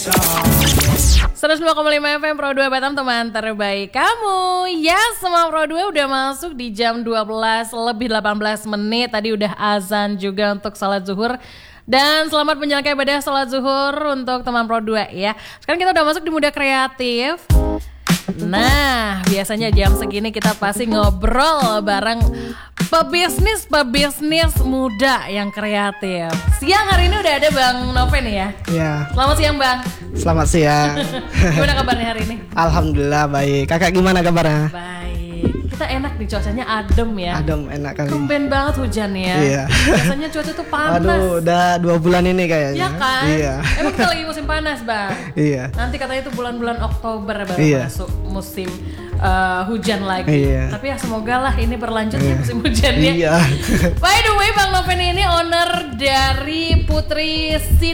102,5 FM Pro 2 Batam, teman terbaik kamu. Ya, semua Pro 2 udah masuk di jam 12 lebih 18 menit. Tadi udah azan juga untuk salat zuhur. Dan selamat menjalankan ibadah salat zuhur untuk teman Pro 2 ya. Sekarang kita udah masuk di Muda Kreatif. Nah, biasanya jam segini kita pasti ngobrol bareng pebisnis muda yang kreatif. Siang hari ini udah ada Bang Noven ya? Iya. Selamat siang Bang. Selamat siang. Gimana kabarnya hari ini? Alhamdulillah baik. Kakak gimana kabarnya? Baik. Kita enak nih, cuacanya adem ya. Adem, enak kali. Tumben banget hujannya. Iya. Biasanya cuaca tuh panas. Aduh, udah 2 bulan ini kayaknya. Iya kan? Iya. Emang kita lagi musim panas Bang? Iya. Nanti katanya itu bulan-bulan Oktober baru Iya. masuk musim hujan lagi. Iya. Tapi ya semoga lah ini berlanjut ya musim hujannya. Iya. By the way, Bang Noven ini owner dari Putri